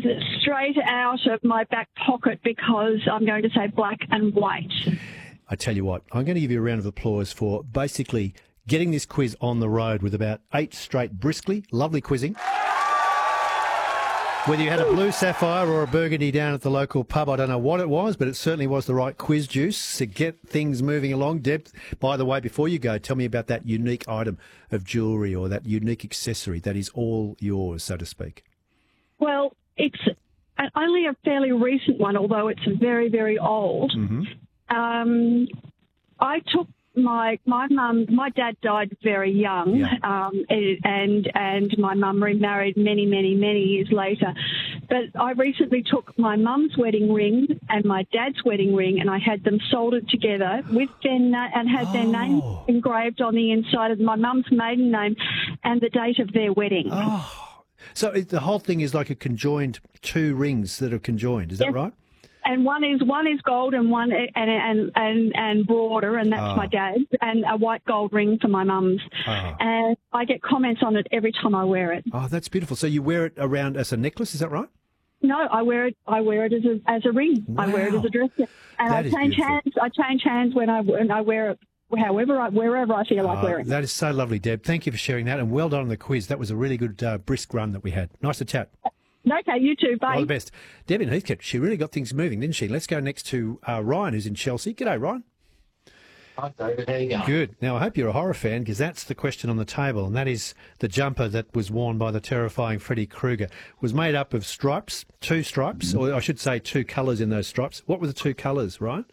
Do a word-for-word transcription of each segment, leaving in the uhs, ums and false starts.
straight out of my back pocket because I'm going to say black and white. I tell you what, I'm going to give you a round of applause for basically getting this quiz on the road with about eight straight briskly. Lovely quizzing. Whether you had a blue sapphire or a burgundy down at the local pub, I don't know what it was, but it certainly was the right quiz juice to get things moving along. Deb, by the way, before you go, tell me about that unique item of jewellery or that unique accessory that is all yours, so to speak. Well, it's only a fairly recent one, although it's very, very old. Mm-hmm. Um, I took my my mum. My dad died very young, Yeah. um, and and my mum remarried many, many, many years later. But I recently took my mum's wedding ring and my dad's wedding ring, and I had them soldered together with their na- and had their names Oh. engraved on the inside of my mum's maiden name and the date of their wedding. Oh, so it, the whole thing is like a conjoined, two rings that are conjoined, is that Yes. right? And one is one is gold and one and and and, and broader, and that's Ah. my dad's, and a white gold ring for my mum's. Ah. And I get comments on it every time I wear it. Oh, that's beautiful. So you wear it around as a necklace, is that right? No, I wear it. I wear it as a as a ring. I wear it Wow. as a dress, and That I is change beautiful. hands. I change hands when I when I wear it. However, I, wherever I feel like Oh, wearing it. that is so lovely, Deb. Thank you for sharing that, and well done on the quiz. That was a really good uh, brisk run that we had. Nice to chat. Okay, you too. Bye. All the best. Deb in Heathcote, she really got things moving, didn't she? Let's go next to uh, Ryan, who's in Chelsea. G'day, Ryan. Hi, David. How you going? Good. Now, I hope you're a horror fan, because that's the question on the table, and that is the jumper that was worn by the terrifying Freddy Krueger. Was made up of stripes, two stripes, or I should say two colours in those stripes. What were the two colours, Ryan?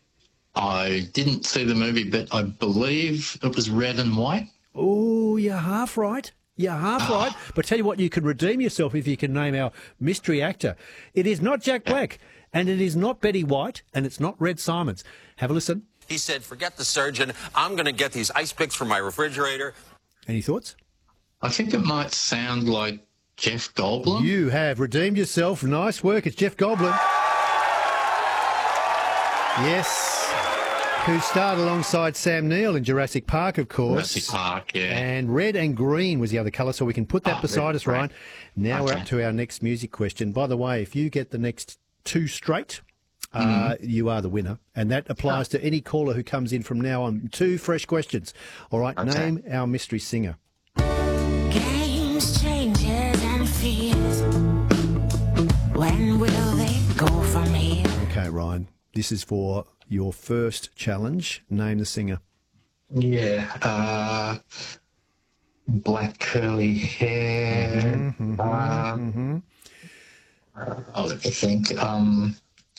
I didn't see the movie, but I believe it was red and white. Oh, you're half right. You're half right. But tell you what, you can redeem yourself if you can name our mystery actor. It is not Jack Black, and it is not Betty White, and it's not Red Simons. Have a listen. He said, forget the surgeon. I'm going to get these ice picks from my refrigerator. Any thoughts? I think it might sound like Jeff Goldblum. You have redeemed yourself. Nice work. It's Jeff Goldblum. Yes. Who starred alongside Sam Neill in Jurassic Park, of course. Jurassic Park, yeah. And red and green was the other colour, so we can put that Oh, beside red, us, Ryan. right. Now we're Okay. up to our next music question. By the way, if you get the next two straight, uh, Mm-hmm. you are the winner. And that applies to any caller who comes in from now on. Two fresh questions. All right, Okay. name our mystery singer. Games, changes, and fears. When will they go from here? Okay, Ryan, this is for your first challenge. Name the singer. Yeah. Uh, black curly hair. Mm-hmm, um, I was to think. Um,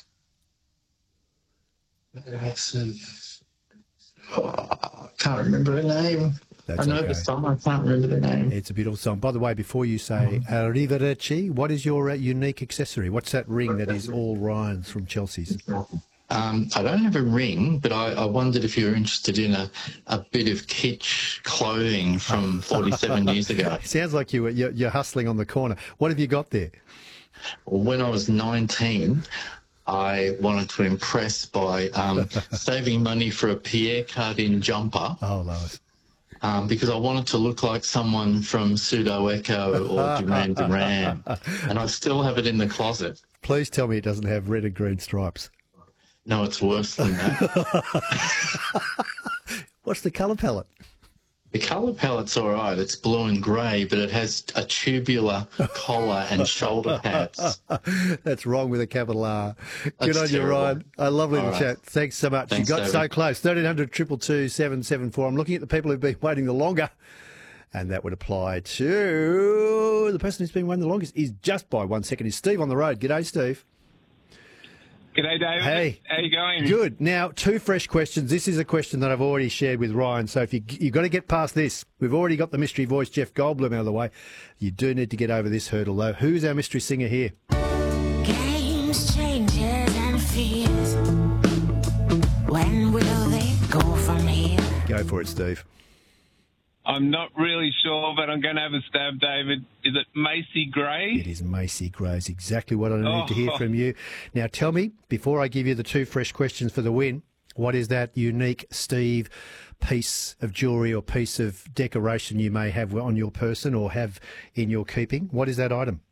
massive. Oh, I can't remember her name. That's I know okay. the song. I can't remember the name. It's a beautiful song. By the way, before you say arrivederci, what is your uh, unique accessory? What's that ring that is all Ryan's from Chelsea's? Um, I don't have a ring, but I, I wondered if you were interested in a, a bit of kitsch clothing from forty-seven years ago. Sounds like you were, you're, you're hustling on the corner. What have you got there? When I was nineteen, I wanted to impress by um, saving money for a Pierre Cardin jumper Oh, Lois. um, because I wanted to look like someone from Pseudo Echo or Duran Duran, and I still have it in the closet. Please tell me it doesn't have red and green stripes. No, it's worse than that. What's the colour palette? The colour palette's all right. It's blue and grey, but it has a tubular collar and shoulder pads. That's wrong with a capital R. Good That's on you, terrible. Ryan. I love little All right. chat. Thanks so much. Thanks, you got David. so close. thirteen hundred, two two two, seven seven four. I'm looking at the people who've been waiting the longer. And that would apply to the person who's been waiting the longest is just by one second. Is Steve on the road? G'day, Steve. G'day, David. Hey. How you going? Good. Now, two fresh questions. This is a question that I've already shared with Ryan. So if you you've got to get past this, we've already got the mystery voice, Jeff Goldblum, out of the way. You do need to get over this hurdle, though. Who's our mystery singer here? Games, changes, and fears. When will they go from here? Go for it, Steve. I'm not really sure, but I'm going to have a stab, David. Is it Macy Gray? It is Macy Grace. Exactly what I need to hear from you. Now, tell me, before I give you the two fresh questions for the win, what is that unique Steve piece of jewellery or piece of decoration you may have on your person or have in your keeping? What is that item?